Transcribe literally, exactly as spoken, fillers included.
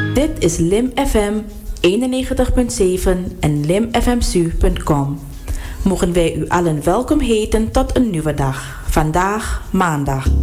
Dit is Lim F M eenennegentig punt zeven en lim f m s u punt com. Mogen wij u allen welkom heten tot een nieuwe dag. Vandaag maandag